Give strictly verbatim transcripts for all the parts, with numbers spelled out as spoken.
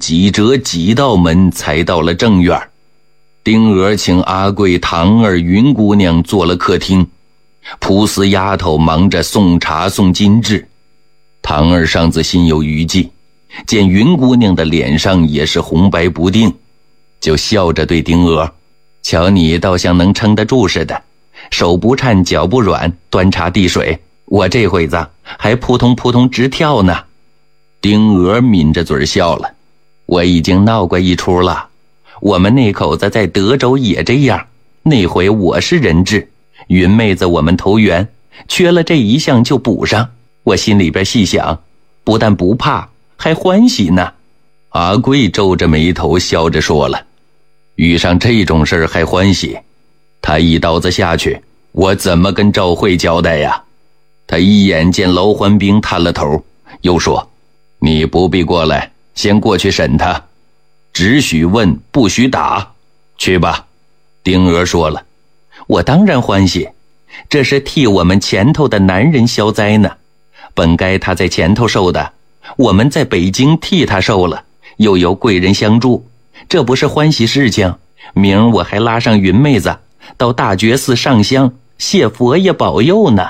几折几道门才到了正院。丁娥请阿贵、唐儿、云姑娘坐了客厅，蒲丝丫头忙着送茶送金质。唐儿上自心有余悸，见云姑娘的脸上也是红白不定，就笑着对丁娥：瞧你倒像能撑得住似的，手不颤脚不软，端茶递水，我这会子还扑通扑通直跳呢。丁娥抿着嘴笑了：我已经闹过一出了，我们那口子在德州也这样，那回我是人质，云妹子我们投缘，缺了这一项就补上。我心里边细想，不但不怕，还欢喜呢。阿贵皱着眉头笑着说了：遇上这种事儿还欢喜？他一刀子下去，我怎么跟赵慧交代呀？他一眼见劳环兵探了头，又说：你不必过来，先过去审他，只许问不许打，去吧。丁娥说了：我当然欢喜，这是替我们前头的男人消灾呢，本该他在前头受的，我们在北京替他受了，又有贵人相助，这不是欢喜事情。明儿我还拉上云妹子到大觉寺上香，谢佛爷保佑呢。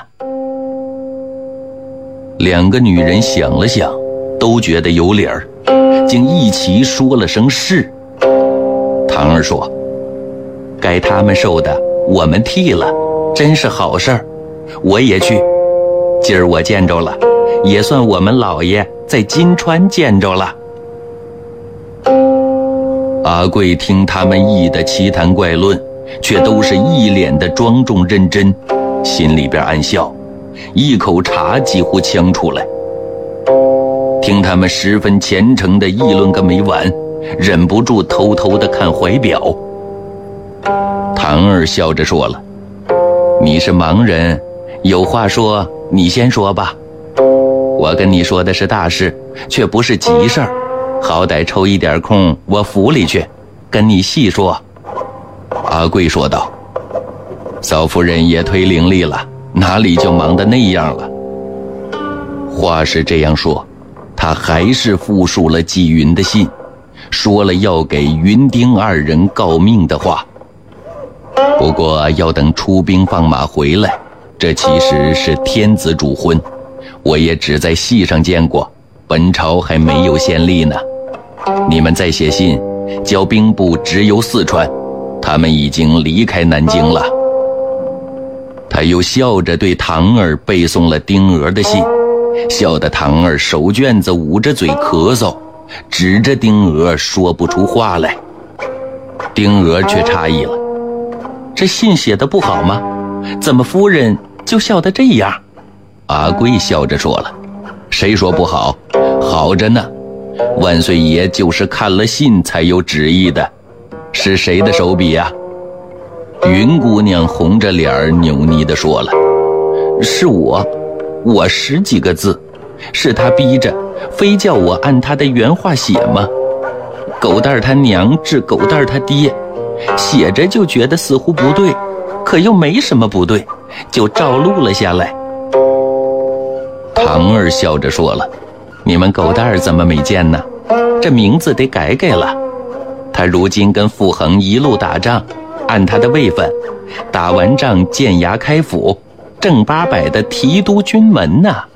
两个女人想了想，都觉得有理儿，竟一齐说了声是。唐儿说：该他们受的我们替了，真是好事儿，我也去。今儿我见着了，也算我们老爷在金川见着了。阿贵听他们议的奇谈怪论，却都是一脸的庄重认真，心里边暗笑，一口茶几乎呛出来。听他们十分虔诚的议论个没完，忍不住偷偷的看怀表。唐儿笑着说了：你是盲人，有话说你先说吧。我跟你说的是大事，却不是急事儿，好歹抽一点空我府里去跟你细说。阿贵说道：嫂夫人也忒伶俐了，哪里就忙得那样了？话是这样说，他还是复述了纪云的信，说了要给云丁二人告命的话。不过要等出兵放马回来，这其实是天子主婚，我也只在戏上见过，本朝还没有先例呢。你们再写信，交兵部直邮四川，他们已经离开南京了。他又笑着对唐儿背诵了丁娥的信，笑得唐儿手绢子捂着嘴咳嗽，指着丁娥说不出话来。丁娥却诧异了：这信写得不好吗？怎么夫人就笑得这样？阿贵笑着说了：谁说不好？好着呢，万岁爷就是看了信才有旨意的。是谁的手笔呀？云姑娘红着脸儿扭捏地说了：是我，我十几个字，是他逼着，非叫我按他的原话写吗？狗蛋儿他娘治狗蛋儿他爹，写着就觉得似乎不对，可又没什么不对，就照录了下来。唐儿笑着说了：你们狗蛋儿怎么没见呢？这名字得改改了。他如今跟傅恒一路打仗，按他的位分，打完仗建衙开府，正八百的提督军门呢。